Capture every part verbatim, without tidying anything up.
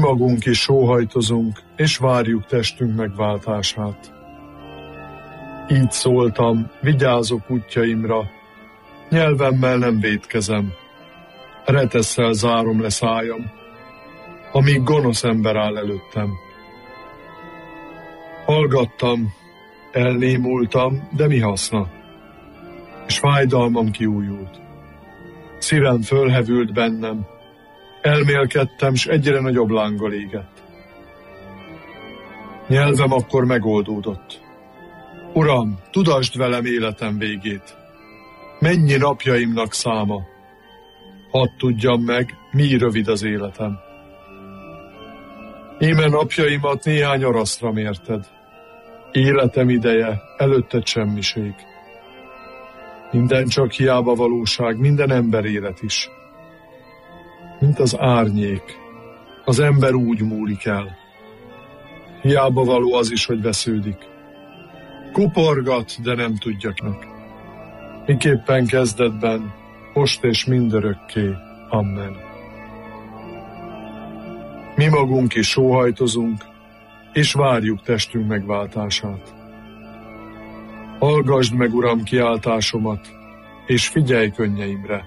Mi magunk is sóhajtozunk, és várjuk testünk megváltását. Így szóltam, vigyázok útjaimra, nyelvemmel nem vétkezem, retesszel zárom le szájam, amíg gonosz ember áll előttem. Hallgattam, elnémultam, de mi haszna? És fájdalmam kiújult. Szívem fölhevült bennem, elmélkedtem, s egyre nagyobb lánggal égett. Nyelvem akkor megoldódott. Uram, tudasd velem életem végét. Mennyi napjaimnak száma? Hadd tudjam meg, mi rövid az életem. Íme napjaimat néhány arasztra mérted. Életem ideje, előtted semmiség. Minden csak hiába valóság, minden ember élet is. Mint az árnyék, az ember úgy múlik el. Hiába való az is, hogy vesződik. Kuporgat, de nem tudjaknak. Miképpen kezdetben, most és mindörökké. Amen. Mi magunk is sóhajtozunk, és várjuk testünk megváltását. Hallgasd meg, Uram, kiáltásomat, és figyelj könnyeimre.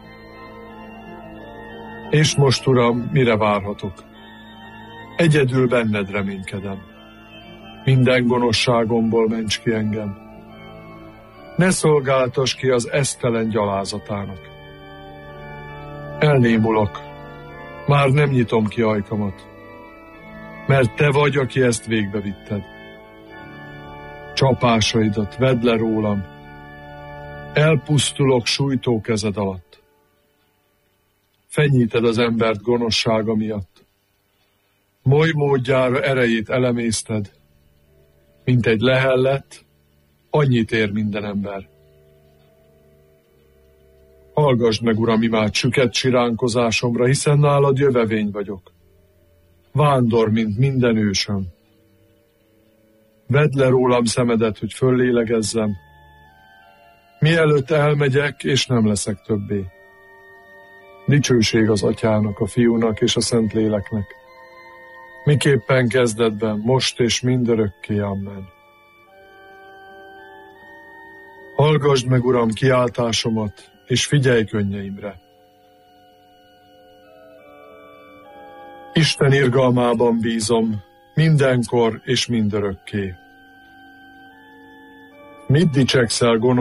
És most, Uram, mire várhatok? Egyedül benned reménykedem. Minden gonoszságomból ments ki engem. Ne szolgáltass ki az esztelen gyalázatának. Elnémulok, már nem nyitom ki ajkamat, mert te vagy, aki ezt végbevitted. Csapásaidat vedd le rólam, elpusztulok sújtó kezed alatt. Fenyíted az embert gonoszsága miatt. Moly módjára erejét elemészted, mint egy lehellet, annyit ér minden ember. Hallgasd meg, Uram, imád süket siránkozásomra, hiszen nálad jövevény vagyok. Vándor, mint minden ősöm. Vedd le rólam szemedet, hogy föllélegezzem, mielőtt elmegyek, és nem leszek többé. Dicsőség az Atyának, a Fiúnak és a Szentléleknek, miképpen kezdetben, most és mindörökké. Amen. Hallgasd meg, Uram, kiáltásomat, és figyelj könnyeimre. Isten irgalmában bízom, mindenkor és mindörökké. Mit dicsekszel, gonosz